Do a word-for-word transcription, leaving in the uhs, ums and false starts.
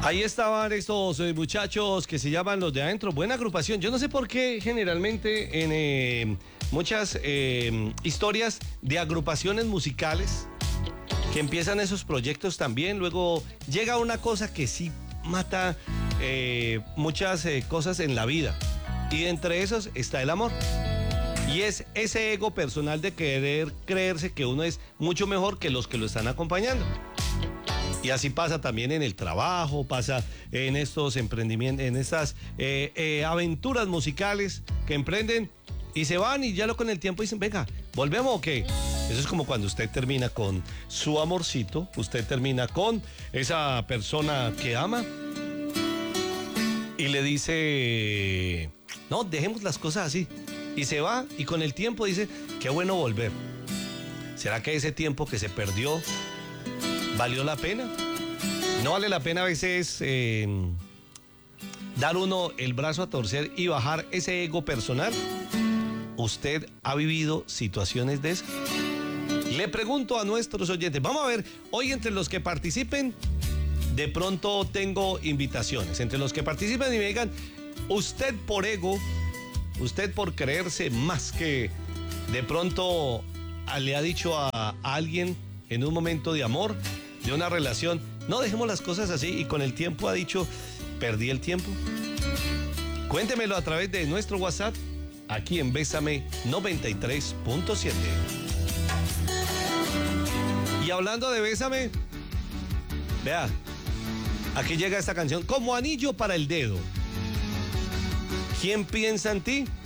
Ahí estaban estos eh, muchachos que se llaman Los de Adentro. Buena agrupación. Yo no sé por qué generalmente en eh, muchas eh, historias de agrupaciones musicales que empiezan esos proyectos también, luego llega una cosa que sí mata eh, muchas eh, cosas en la vida. Y entre esos está el amor. Y es ese ego personal de querer creerse que uno es mucho mejor que los que lo están acompañando. Y así pasa también en el trabajo, pasa en estos emprendimientos, en estas eh, eh, aventuras musicales que emprenden y se van y ya lo con el tiempo dicen, venga, ¿volvemos o qué? Eso es como cuando usted termina con su amorcito, usted termina con esa persona que ama y le dice, no, dejemos las cosas así. Y se va y con el tiempo dice, qué bueno volver. ¿Será que ese tiempo que se perdió valió la pena? No vale la pena a veces eh, dar uno el brazo a torcer y bajar ese ego personal. ¿Usted ha vivido situaciones de esas? Le pregunto a nuestros oyentes, vamos a ver, hoy entre los que participen, de pronto tengo invitaciones, entre los que participen y me digan, usted por ego, usted por creerse más que de pronto le ha dicho a, a alguien en un momento de amor, de una relación, no dejemos las cosas así, y con el tiempo ha dicho, perdí el tiempo. Cuéntemelo a través de nuestro WhatsApp, aquí en Bésame noventa y tres punto siete. Y hablando de Bésame, vea, aquí llega esta canción, como anillo para el dedo. ¿Quién piensa en ti?